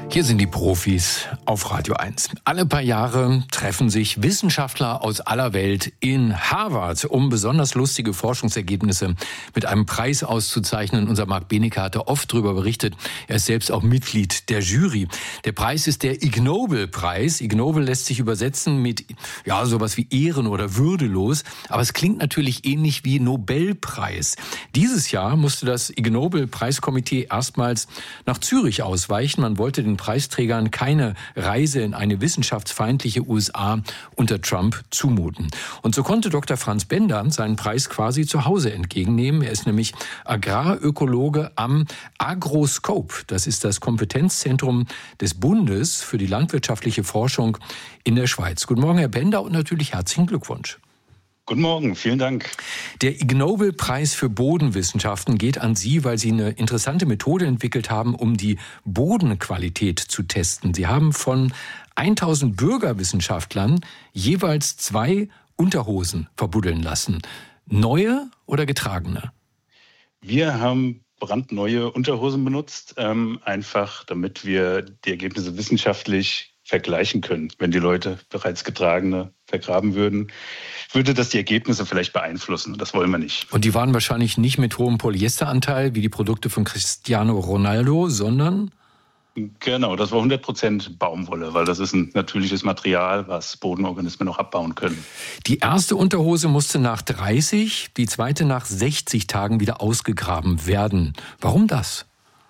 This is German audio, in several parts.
Hier sind die Profis auf Radio 1. Alle paar Jahre treffen sich Wissenschaftler aus aller Welt in Harvard, um besonders lustige Forschungsergebnisse mit einem Preis auszuzeichnen. Unser Marc Benecke hatte oft darüber berichtet. Er ist selbst auch Mitglied der Jury. Der Preis ist der Ig Nobel-Preis. Ig Nobel lässt sich übersetzen mit sowas wie ehren- oder würdelos. Aber es klingt natürlich ähnlich wie Nobelpreis. Dieses Jahr musste das Ig Nobel-Preiskomitee erstmals nach Zürich ausweichen. Man wollte den Preisträgern keine Reise in eine wissenschaftsfeindliche USA unter Trump zumuten. Und so konnte Dr. Franz Bender seinen Preis quasi zu Hause entgegennehmen. Er ist nämlich Agrarökologe am Agroscope. Das ist das Kompetenzzentrum des Bundes für die landwirtschaftliche Forschung in der Schweiz. Guten Morgen, Herr Bender, und natürlich herzlichen Glückwunsch. Guten Morgen, vielen Dank. Der Ig Nobel-Preis für Bodenwissenschaften geht an Sie, weil Sie eine interessante Methode entwickelt haben, um die Bodenqualität zu testen. Sie haben von 1000 Bürgerwissenschaftlern jeweils 2 Unterhosen verbuddeln lassen. Neue oder getragene? Wir haben brandneue Unterhosen benutzt, einfach damit wir die Ergebnisse wissenschaftlich vergleichen können. Wenn die Leute bereits getragene vergraben würden, würde das die Ergebnisse vielleicht beeinflussen. Das wollen wir nicht. Und die waren wahrscheinlich nicht mit hohem Polyesteranteil wie die Produkte von Cristiano Ronaldo, sondern? Genau, das war 100% Baumwolle, weil das ist ein natürliches Material, was Bodenorganismen noch abbauen können. Die erste Unterhose musste nach 30, die zweite nach 60 Tagen wieder ausgegraben werden. Warum das?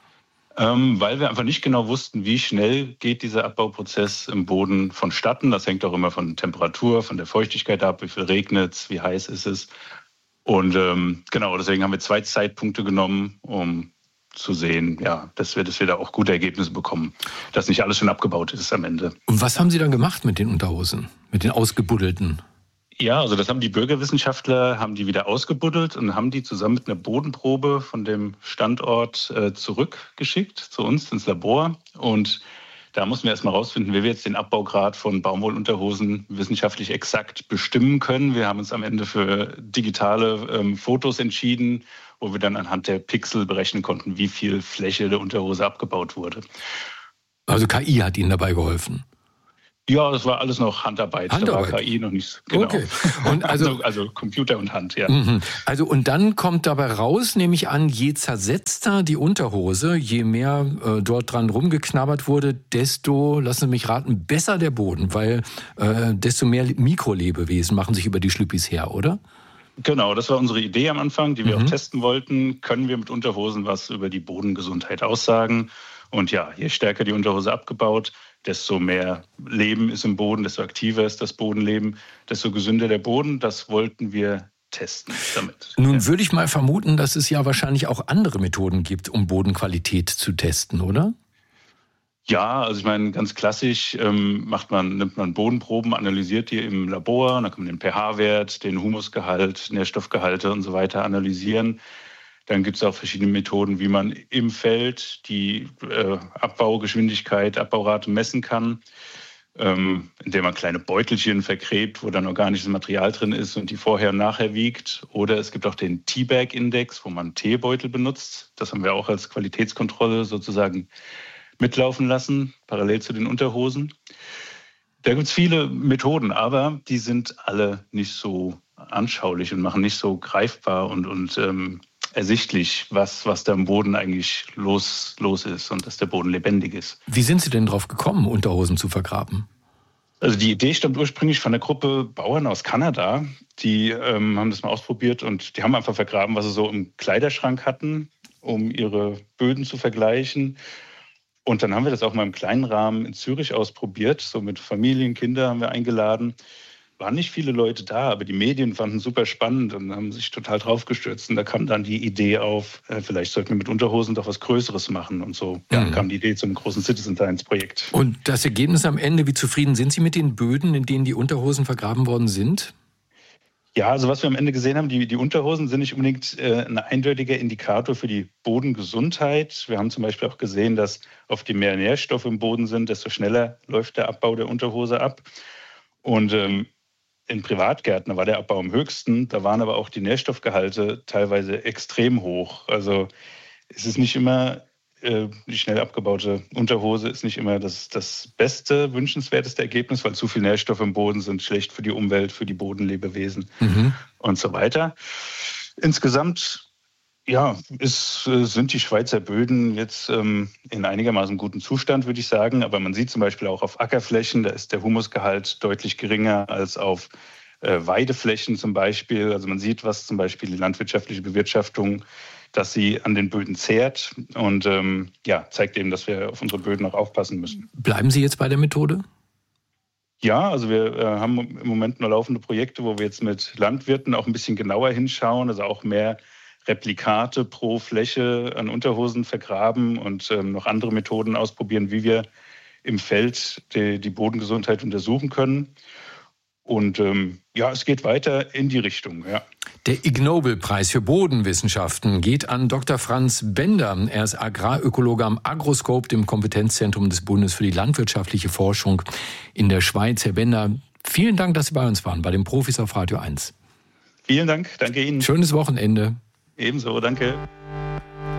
Weil wir einfach nicht genau wussten, wie schnell geht dieser Abbauprozess im Boden vonstatten. Das hängt auch immer von Temperatur, von der Feuchtigkeit ab, wie viel regnet es, wie heiß ist es. Und deswegen haben wir 2 Zeitpunkte genommen, um zu sehen, dass wir da auch gute Ergebnisse bekommen, dass nicht alles schon abgebaut ist am Ende. Und was haben Sie dann gemacht mit den Unterhosen, mit den ausgebuddelten? Ja, also das haben die Bürgerwissenschaftler, haben die wieder ausgebuddelt und haben die zusammen mit einer Bodenprobe von dem Standort zurückgeschickt zu uns ins Labor. Und da mussten wir erstmal rausfinden, wie wir jetzt den Abbaugrad von Baumwollunterhosen wissenschaftlich exakt bestimmen können. Wir haben uns am Ende für digitale Fotos entschieden, wo wir dann anhand der Pixel berechnen konnten, wie viel Fläche der Unterhose abgebaut wurde. Also KI hat Ihnen dabei geholfen? Ja, das war alles noch Handarbeit. Da war KI noch nicht. Genau. Okay. Und also Computer und Hand, ja. Also und dann kommt dabei raus, nehme ich an, je zersetzter die Unterhose, je mehr dort dran rumgeknabbert wurde, desto, lassen Sie mich raten, besser der Boden, weil desto mehr Mikrolebewesen machen sich über die Schlüppis her, oder? Genau, das war unsere Idee am Anfang, die wir auch testen wollten. Können wir mit Unterhosen was über die Bodengesundheit aussagen? Und ja, je stärker die Unterhose abgebaut, desto mehr Leben ist im Boden, desto aktiver ist das Bodenleben, desto gesünder der Boden. Das wollten wir testen damit. Nun würde ich mal vermuten, dass es ja wahrscheinlich auch andere Methoden gibt, um Bodenqualität zu testen, oder? Ja, also ich meine, ganz klassisch nimmt man Bodenproben, analysiert die im Labor, und dann kann man den pH-Wert, den Humusgehalt, Nährstoffgehalte und so weiter analysieren. Dann gibt es auch verschiedene Methoden, wie man im Feld die Abbaugeschwindigkeit, Abbaurate messen kann, indem man kleine Beutelchen vergräbt, wo dann organisches Material drin ist und die vorher und nachher wiegt. Oder es gibt auch den Teabag-Index, wo man Teebeutel benutzt. Das haben wir auch als Qualitätskontrolle sozusagen mitlaufen lassen, parallel zu den Unterhosen. Da gibt es viele Methoden, aber die sind alle nicht so anschaulich und machen nicht so greifbar und ersichtlich, was da im Boden eigentlich los ist und dass der Boden lebendig ist. Wie sind Sie denn drauf gekommen, Unterhosen zu vergraben? Also die Idee stammt ursprünglich von einer Gruppe Bauern aus Kanada. Die haben das mal ausprobiert und die haben einfach vergraben, was sie so im Kleiderschrank hatten, um ihre Böden zu vergleichen. Und dann haben wir das auch mal im kleinen Rahmen in Zürich ausprobiert. So mit Familien, Kinder haben wir eingeladen. Waren nicht viele Leute da, aber die Medien fanden es super spannend und haben sich total drauf gestürzt. Und da kam dann die Idee auf, vielleicht sollten wir mit Unterhosen doch was Größeres machen. Und so kam die Idee zum großen Citizen Science-Projekt. Und das Ergebnis am Ende, wie zufrieden sind Sie mit den Böden, in denen die Unterhosen vergraben worden sind? Ja, also was wir am Ende gesehen haben, die Unterhosen sind nicht unbedingt ein eindeutiger Indikator für die Bodengesundheit. Wir haben zum Beispiel auch gesehen, dass oft je mehr Nährstoffe im Boden sind, desto schneller läuft der Abbau der Unterhose ab. Und in Privatgärten war der Abbau am höchsten, da waren aber auch die Nährstoffgehalte teilweise extrem hoch. Also es ist nicht immer die schnell abgebaute Unterhose ist nicht immer das beste, wünschenswerteste Ergebnis, weil zu viel Nährstoffe im Boden sind schlecht für die Umwelt, für die Bodenlebewesen und so weiter. Insgesamt sind die Schweizer Böden jetzt in einigermaßen gutem Zustand, würde ich sagen. Aber man sieht zum Beispiel auch auf Ackerflächen, da ist der Humusgehalt deutlich geringer als auf Weideflächen zum Beispiel. Also man sieht, was zum Beispiel die landwirtschaftliche Bewirtschaftung, dass sie an den Böden zehrt und zeigt eben, dass wir auf unsere Böden auch aufpassen müssen. Bleiben Sie jetzt bei der Methode? Ja, also wir haben im Moment nur laufende Projekte, wo wir jetzt mit Landwirten auch ein bisschen genauer hinschauen, also auch mehr Replikate pro Fläche an Unterhosen vergraben und noch andere Methoden ausprobieren, wie wir im Feld die Bodengesundheit untersuchen können. Und es geht weiter in die Richtung, ja. Der Ig Nobel-Preis für Bodenwissenschaften geht an Dr. Franz Bender. Er ist Agrarökologe am Agroscope, dem Kompetenzzentrum des Bundes für die landwirtschaftliche Forschung in der Schweiz. Herr Bender, vielen Dank, dass Sie bei uns waren, bei den Profis auf Radio 1. Vielen Dank, danke Ihnen. Schönes Wochenende. Ebenso, danke.